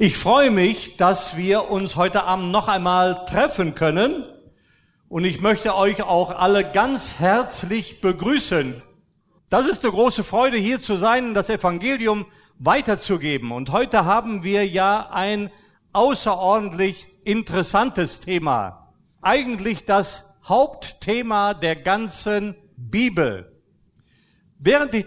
Ich freue mich, dass wir uns heute Abend noch einmal treffen können und ich möchte euch auch alle ganz herzlich begrüßen. Das ist eine große Freude, hier zu sein und das Evangelium weiterzugeben. Und heute haben wir ja ein außerordentlich interessantes Thema. Eigentlich das Hauptthema der ganzen Bibel. Während ich